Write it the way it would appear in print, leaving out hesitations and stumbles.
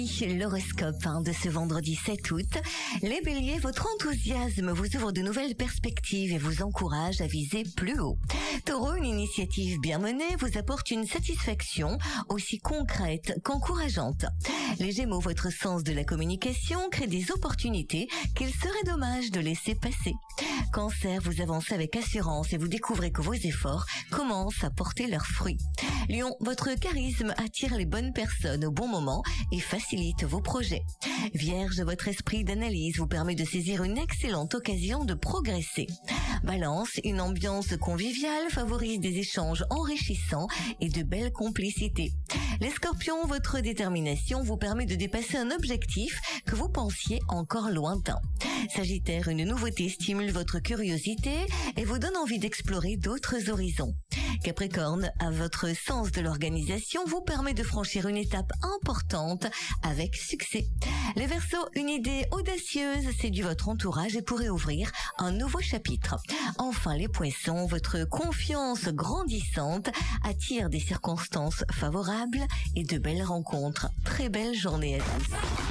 L'horoscope de ce vendredi 7 août. Les béliers, votre enthousiasme vous ouvre de nouvelles perspectives et vous encourage à viser plus haut. Taureau, une initiative bien menée vous apporte une satisfaction aussi concrète qu'encourageante. Les gémeaux, votre sens de la communication crée des opportunités qu'il serait dommage de laisser passer. Cancer, vous avancez avec assurance et vous découvrez que vos efforts commencent à porter leurs fruits. Lion, votre charisme attire les bonnes personnes au bon moment et facilite vos projets. Vierge, votre esprit d'analyse vous permet de saisir une excellente occasion de progresser. Balance, une ambiance conviviale favorise des échanges enrichissants et de belles complicités. Les scorpions, votre détermination vous permet de dépasser un objectif que vous pensiez encore lointain. Sagittaire, une nouveauté stimule votre curiosité et vous donne envie d'explorer d'autres horizons. Capricorne, à votre sens de l'organisation vous permet de franchir une étape importante avec succès. Les Verseaux, une idée audacieuse séduit votre entourage et pourrait ouvrir un nouveau chapitre. Enfin les Poissons, votre confiance grandissante attire des circonstances favorables et de belles rencontres. Très belle journée à tous.